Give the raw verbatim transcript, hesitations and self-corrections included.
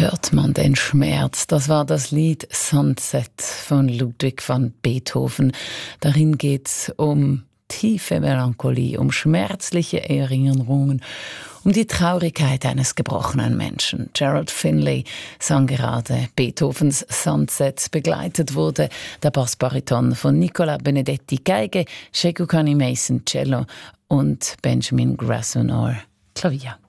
hört man den Schmerz. Das war das Lied Sunset von Ludwig van Beethoven. Darin geht es um tiefe Melancholie, um schmerzliche Erinnerungen, um die Traurigkeit eines gebrochenen Menschen. Gerald Finlay sang gerade Beethovens Sunset. Begleitet wurde der Bassbariton von Nicola Benedetti Geige, Sheku Kani Mason Cello und Benjamin Grasonor Klavier.